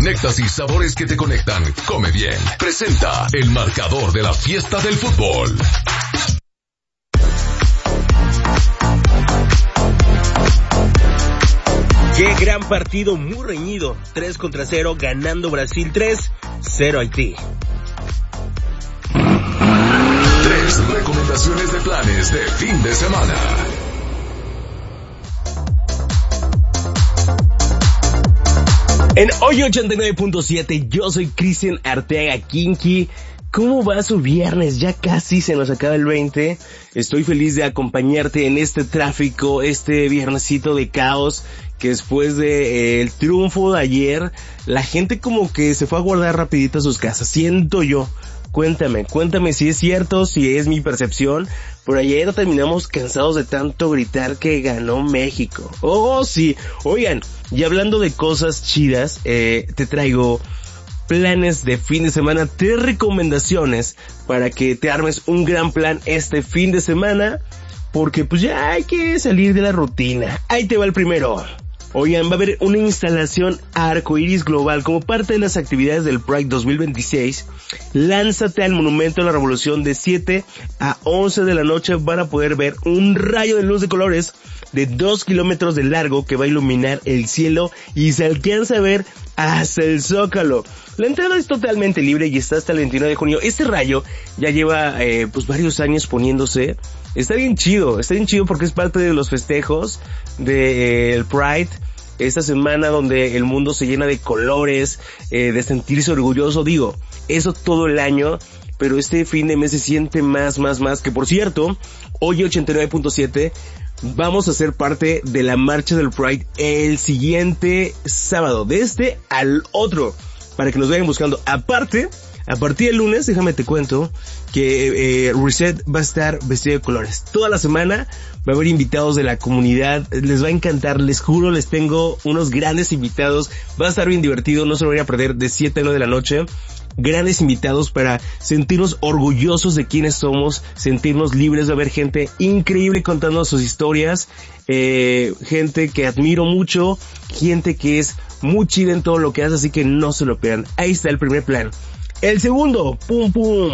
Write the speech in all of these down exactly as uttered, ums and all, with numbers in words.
Nectas y sabores que te conectan. Come Bien presenta el marcador de la fiesta del fútbol. Qué gran partido, muy reñido. tres contra cero, ganando Brasil tres, cero Haití. Tres recomendaciones de planes de fin de semana. En Hoy ochenta y nueve punto siete, yo soy Cristian Arteaga Kinky. ¿Cómo va su viernes? Ya casi se nos acaba el veinte. Estoy feliz de acompañarte en este tráfico, este viernesito de caos, que después de eh, el triunfo de ayer, la gente como que se fue a guardar rapidito a sus casas. Siento yo. Cuéntame, cuéntame si es cierto, si es mi percepción. Por ayer terminamos cansados de tanto gritar que ganó México. Oh, sí. Oigan, y hablando de cosas chidas, eh, te traigo planes de fin de semana, tres recomendaciones para que te armes un gran plan este fin de semana, porque pues ya hay que salir de la rutina. Ahí te va el primero. Oigan, va a haber una instalación arcoiris global como parte de las actividades del Pride dos mil veintiséis. Lánzate al Monumento de la Revolución de siete a once de la noche para poder ver un rayo de luz de colores de dos kilómetros de largo que va a iluminar el cielo y se alcanza a ver hasta el Zócalo. La entrada es totalmente libre y está hasta el veintinueve de junio. Este rayo ya lleva eh, pues varios años poniéndose. Está bien chido, está bien chido porque es parte de los festejos del eh, Pride. Esta semana donde el mundo se llena de colores, eh, de sentirse orgulloso, digo, eso todo el año, pero este fin de mes se siente más, más, más, que por cierto, hoy ochenta y nueve punto siete, vamos a ser parte de la marcha del Pride el siguiente sábado, de este al otro, para que nos vayan buscando. Aparte, a partir del lunes, déjame te cuento que eh, Reset va a estar vestido de colores. Toda la semana va a haber invitados de la comunidad, les va a encantar, les juro, les tengo unos grandes invitados, va a estar bien divertido, no se lo vayan a perder de siete a nueve de la noche. Grandes invitados para sentirnos orgullosos de quiénes somos, sentirnos libres de ver gente increíble contando sus historias, eh, gente que admiro mucho, gente que es muy chida en todo lo que hace, así que no se lo pierdan. Ahí está el primer plan. El segundo, pum pum,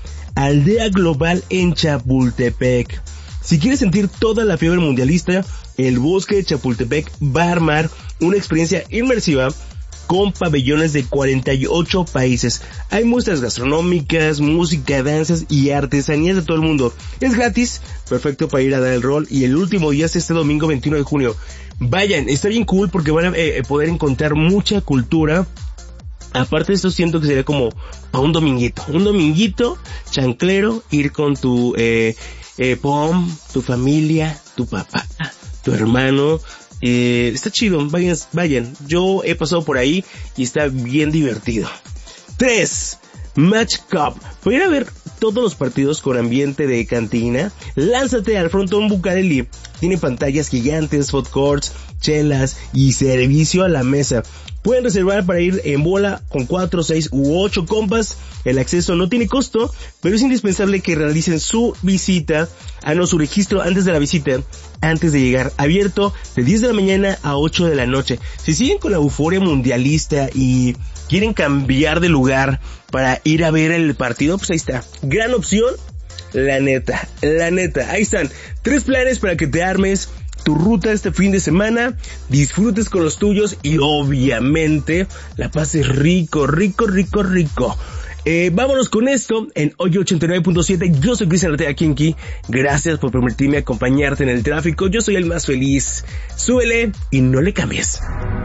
aldea global en Chapultepec. Si quieres sentir toda la fiebre mundialista, el bosque de Chapultepec va a armar una experiencia inmersiva con pabellones de cuarenta y ocho países. Hay muestras gastronómicas, música, danzas y artesanías de todo el mundo. Es gratis, perfecto para ir a dar el rol, y el último día es este domingo veintiuno de junio. Vayan, está bien cool porque van a eh, poder encontrar mucha cultura. Aparte de esto, siento que sería como a un dominguito, un dominguito chanclero, ir con tu eh, eh, pom, tu familia, tu papá, tu hermano. Eh, está chido, vayan, vayan. Yo he pasado por ahí y está bien divertido. Tres, Match Cup. Para ir a ver todos los partidos con ambiente de cantina, lánzate al Frontón Bucareli. Tiene pantallas gigantes, food courts, chelas y servicio a la mesa. Pueden reservar para ir en bola con cuatro, seis u ocho compas. El acceso no tiene costo, pero es indispensable que realicen su visita, ah no, su registro antes de la visita, antes de llegar. Abierto de diez de la mañana a ocho de la noche. Si siguen con la euforia mundialista y quieren cambiar de lugar para ir a ver el partido, pues ahí está. Gran opción, la neta, la neta. Ahí están, tres planes para que te armes tu ruta este fin de semana, disfrutes con los tuyos y obviamente la pases rico, rico, rico, rico. Eh, vámonos con esto en Hoy ochenta y nueve punto siete. Yo soy Cristian Arteaga Kinky. Gracias por permitirme acompañarte en el tráfico. Yo soy el más feliz. Súbele y no le cambies.